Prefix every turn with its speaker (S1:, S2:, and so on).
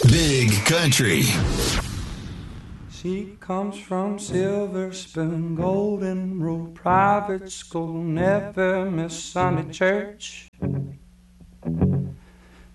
S1: Big Country.
S2: She comes from Silver Spoon, Golden Rule, private school, never miss Sunday church.